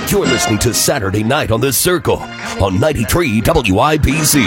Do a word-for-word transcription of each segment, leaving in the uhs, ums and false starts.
You're listening to Saturday Night on the Circle on ninety-three W I B C.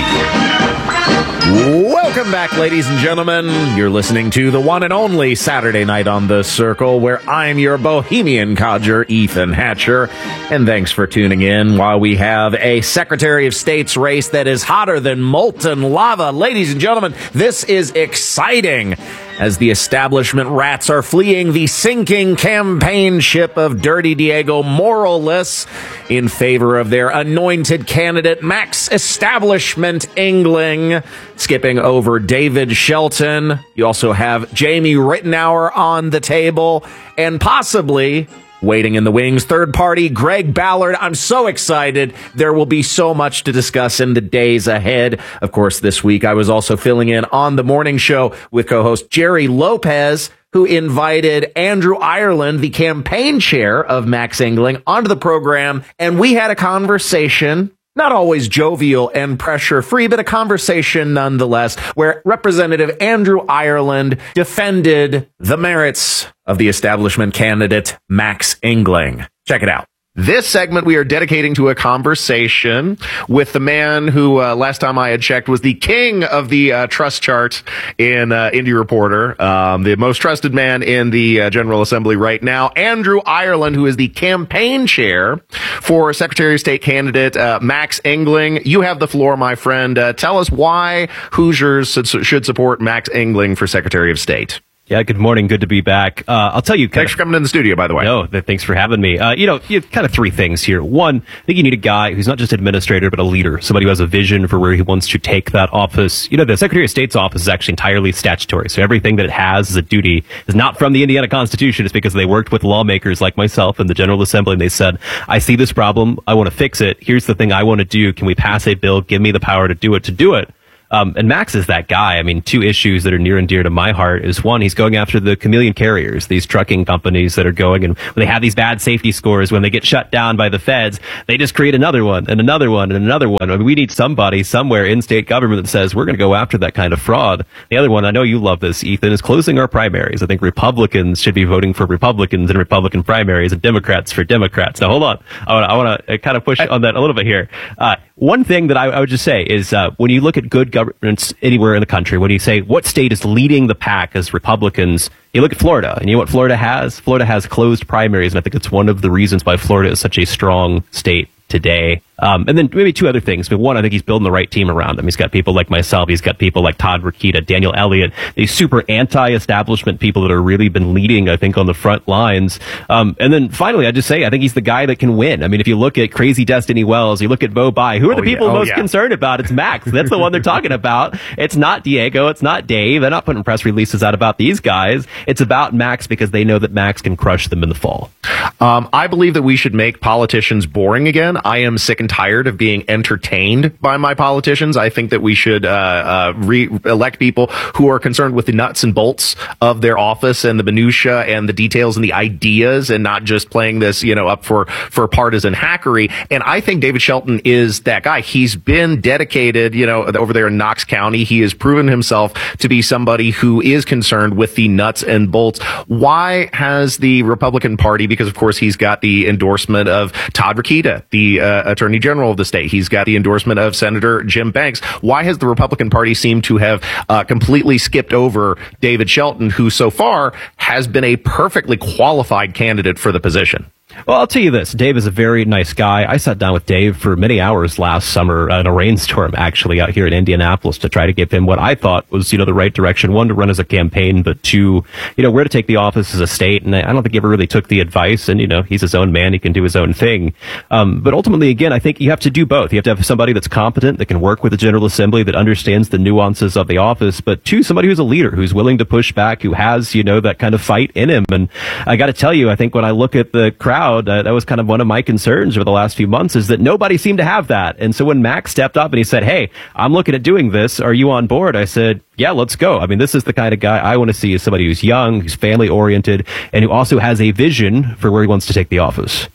Welcome back, ladies and gentlemen. You're listening to the one and only Saturday Night on the Circle, where I'm your bohemian codger, Ethan Hatcher. And thanks for tuning in while we have a Secretary of State's race that is hotter than molten lava. Ladies and gentlemen, this is exciting as the establishment rats are fleeing the sinking campaign ship of Dirty Diego Moralist in favor of their anointed candidate, Max Establishment Engling, skipping over David Shelton. You also have Jamie Rittenauer on the table, and possibly waiting in the wings, third party, Greg Ballard. I'm so excited. There will be so much to discuss in the days ahead. Of course, this week I was also filling in on the morning show with co-host Jerry Lopez, who invited Andrew Ireland, the campaign chair of Max Engling, onto the program. And we had a conversation, not always jovial and pressure-free, but a conversation nonetheless, where Representative Andrew Ireland defended the merits of the establishment candidate, Max Engling. Check it out. This segment we are dedicating to a conversation with the man who, uh, last time I had checked, was the king of the uh, trust chart in uh, Indy Reporter, um, the most trusted man in the uh, General Assembly right now, Andrew Ireland, who is the campaign chair for Secretary of State candidate uh, Max Engling. You have the floor, my friend. Uh, tell us why Hoosiers should support Max Engling for Secretary of State. Yeah, good morning. Good to be back. Uh, I'll tell you. Thanks of, for coming in the studio, by the way. No, th- thanks for having me. Uh, you know, you have kind of three things here. One, I think you need a guy who's not just administrator, but a leader, somebody who has a vision for where he wants to take that office. You know, the Secretary of State's office is actually entirely statutory. So everything that it has as a duty is not from the Indiana Constitution. It's because they worked with lawmakers like myself in the General Assembly, and they said, I see this problem. I want to fix it. Here's the thing I want to do. Can we pass a bill? Give me the power to do it, to do it. Um, and Max is that guy. I mean, two issues that are near and dear to my heart is one, he's going after the chameleon carriers, these trucking companies that are going, and when they have these bad safety scores, when they get shut down by the feds, they just create another one and another one and another one. I mean, we need somebody somewhere in state government that says we're going to go after that kind of fraud. The other one, I know you love this, Ethan, is closing our primaries. I think Republicans should be voting for Republicans in Republican primaries and Democrats for Democrats. Now, hold on. I want to I want to kind of push on that a little bit here. Uh, one thing that I, I would just say is uh, when you look at good governments anywhere in the country, when you say what state is leading the pack as Republicans, you look at Florida, and you know what Florida has? Florida has closed primaries, and I think it's one of the reasons why Florida is such a strong state today. Um, and then maybe two other things. But one, I think he's building the right team around him. He's got people like myself. He's got people like Todd Rokita, Daniel Elliott, these super anti-establishment people that have really been leading, I think, on the front lines. Um, and then finally, I just say, I think he's the guy that can win. I mean, if you look at Crazy Destiny Wells, you look at Bo Bai, who are the oh, people yeah. oh, most yeah. concerned about? It's Max. That's the one they're talking about. It's not Diego. It's not Dave. They're not putting press releases out about these guys. It's about Max because they know that Max can crush them in the fall. Um, I believe that we should make politicians boring again. I am sick and tired of being entertained by my politicians. I think that we should uh, uh, re-elect people who are concerned with the nuts and bolts of their office and the minutia and the details and the ideas, and not just playing this, you know, up for for partisan hackery. And I think David Shelton is that guy. He's been dedicated, you know, over there in Knox County. He has proven himself to be somebody who is concerned with the nuts and bolts. Why has the Republican Party, because of course he's got the endorsement of Todd Rokita, the uh, Attorney General of the state. He's got the endorsement of Senator Jim Banks. Why has the Republican Party seemed to have uh, completely skipped over David Shelton, who so far has been a perfectly qualified candidate for the position? Well, I'll tell you this. Dave is a very nice guy. I sat down with Dave for many hours last summer in a rainstorm, actually, out here in Indianapolis to try to give him what I thought was, you know, the right direction. One, to run as a campaign, but two, you know, where to take the office as a state. And I don't think he ever really took the advice. And, you know, he's his own man. He can do his own thing. Um, but ultimately, again, I think you have to do both. You have to have somebody that's competent, that can work with the General Assembly, that understands the nuances of the office. But two, somebody who's a leader, who's willing to push back, who has, you know, that kind of fight in him. And I got to tell you, I think when I look at the crowd, Uh, that was kind of one of my concerns over the last few months, is that nobody seemed to have that. And so when Max stepped up and he said, hey, I'm looking at doing this. Are you on board? I said, yeah, let's go. I mean, this is the kind of guy I want to see, is somebody who's young, who's family oriented, and who also has a vision for where he wants to take the office.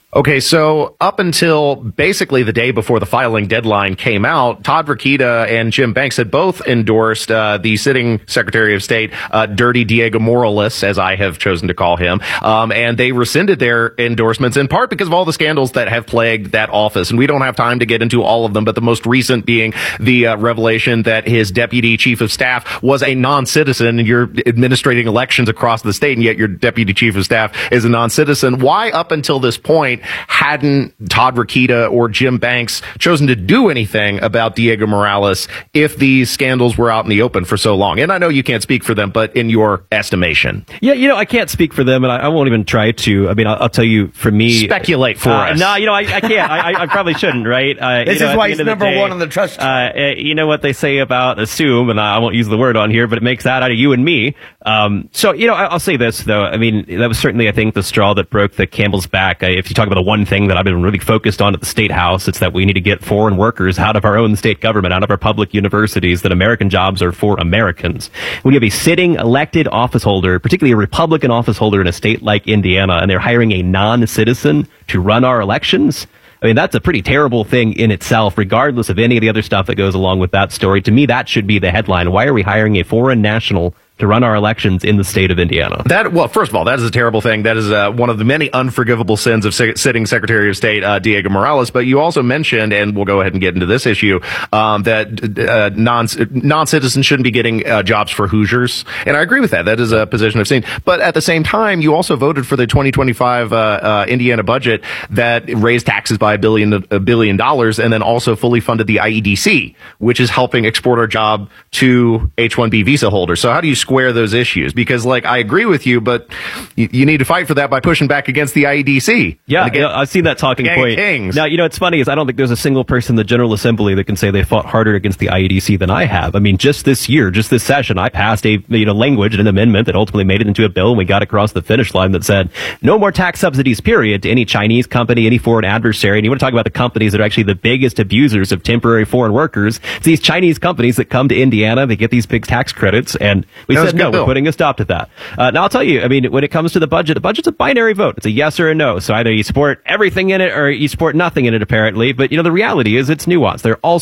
Okay, so up until basically the day before the filing deadline came out, Todd Rokita and Jim Banks had both endorsed uh, the sitting Secretary of State, uh, Dirty Diego Morales, as I have chosen to call him, um, and they rescinded their endorsements in part because of all the scandals that have plagued that office. And we don't have time to get into all of them, but the most recent being the uh, revelation that his deputy chief of staff was a non-citizen, and you're administrating elections across the state, and yet your deputy chief of staff is a non-citizen. Why, up until this point, hadn't Todd Rokita or Jim Banks chosen to do anything about Diego Morales if these scandals were out in the open for so long? And I know you can't speak for them, but in your estimation. Yeah, you know, I can't speak for them, and I, I won't even try to. I mean, I'll, I'll tell you, for me... Speculate for uh, us. No, you know, I, I can't. I, I probably shouldn't, right? Uh, this you know, is why he's number day, one on the trust. Uh, you know what they say about assume, and I won't use the word on here, but it makes that out of you and me. Um, so, you know, I, I'll say this, though. I mean, that was certainly, I think, the straw that broke the camel's back. Uh, if you talk about the one thing that I've been really focused on at the State House, it's that we need to get foreign workers out of our own state government, out of our public universities, that American jobs are for Americans. When you have a sitting elected office holder, particularly a Republican office holder in a state like Indiana, and they're hiring a non-citizen to run our elections, I mean, that's a pretty terrible thing in itself, regardless of any of the other stuff that goes along with that story. To me, that should be the headline. Why are we hiring a foreign national to run our elections in the state of Indiana? That, well, first of all, that is a terrible thing. That is uh, one of the many unforgivable sins of si- sitting Secretary of State uh, Diego Morales. But you also mentioned, and we'll go ahead and get into this issue, um, that uh, non non-citizens shouldn't be getting uh, jobs for Hoosiers, and I agree with that. That is a position I've seen. But at the same time, you also voted for the twenty twenty-five uh, uh, Indiana budget that raised taxes by a billion a billion dollars, and then also fully funded the I E D C, which is helping export our job to H one B visa holders. So how do you square those issues? Because, like, I agree with you, but you, you need to fight for that by pushing back against the I E D C. Yeah, again, yeah, I've seen that talking point. Kings. Now, you know, what's funny is I don't think there's a single person in the General Assembly that can say they fought harder against the I E D C than I have. I mean, just this year, just this session, I passed a you know language and an amendment that ultimately made it into a bill, and we got across the finish line that said no more tax subsidies, period, to any Chinese company, any foreign adversary. And you want to talk about the companies that are actually the biggest abusers of temporary foreign workers? It's these Chinese companies that come to Indiana, they get these big tax credits, and we that said no, bill. we're putting a stop to that. Uh, now, I'll tell you, I mean, when it comes to the budget, the budget's a binary vote. It's a yes or a no. So either you support everything in it or you support nothing in it, apparently. But, you know, the reality is it's nuanced. There are all